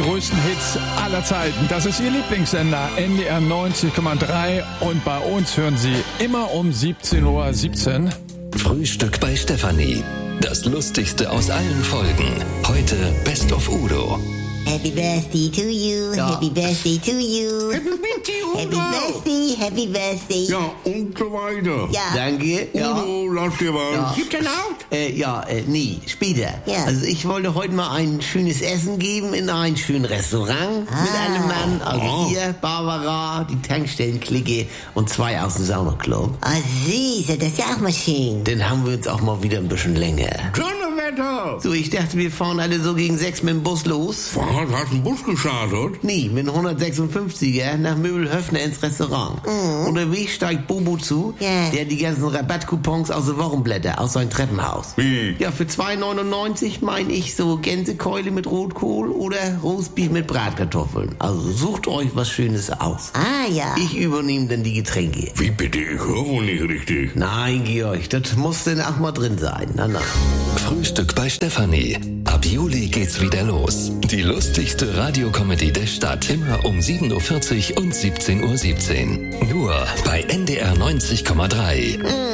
größten Hits aller Zeiten. Das ist Ihr Lieblingssender NDR 90,3 und bei uns hören Sie immer um 17:17 Uhr. Frühstück bei Stefanie. Das Lustigste aus allen Folgen. Heute Best of Udo. Happy birthday to you, Ja. happy birthday to you. Happy birthday, Udo. Happy birthday. Ja, und so weiter. Ja. Danke. Udo, lass dir was. Ja. Gib dir laut? Nee, später. Ja. Also ich wollte heute mal ein schönes Essen geben in ein schönes Restaurant mit einem Mann. Also ihr, Barbara, die Tankstellenklicke und 2 aus dem Saunaclub. Oh, süß, das ist ja auch mal schön. Dann haben wir uns auch mal wieder ein bisschen länger. Donnerwetter. So, ich dachte, wir fahren alle so gegen 6 mit dem Bus los. Was, hast du einen Bus gestartet? Nee, mit 156er nach Möbelhöfner ins Restaurant. Unterwegs steigt Bobo zu, Ja. der die ganzen Rabattcoupons aus den Wochenblätter aus seinem Treppenhaus. Wie? Ja, für 2,99 meine ich so Gänsekeule mit Rotkohl oder Roastbeef mit Bratkartoffeln. Also sucht euch was Schönes aus. Ah, ja. Ich übernehme dann die Getränke. Wie bitte? Ich höre wohl nicht richtig. Nein, Georg, das muss denn auch mal drin sein. Na. Frühstück bei Stefanie. Ab Juli geht's wieder los. Die lustigste Radiocomedy der Stadt. Immer um 7:40 Uhr und 17:17 Uhr. Nur bei NDR 90,3.